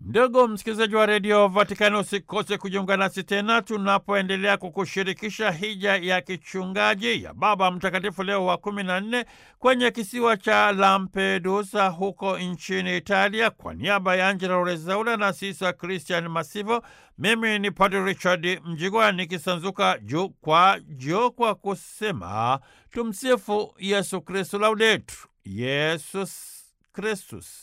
Ndugu msikilizaji wa redio Vatikani, usikose kujiunga nasi tena tunapoendelea kukushirikisha hija ya kichungaji ya Baba Mtakatifu Leo wa 14 kwenye kisiwa cha Lampedusa huko nchini Italia. Kwa niaba ya Angela Rezaula na Sisa Christian Masivo, mimi ni Padre Richard Mjigwa nikisanzuka juu kwa kusema tumsifu Yesu Kristu, laudetur Yesus Kristus.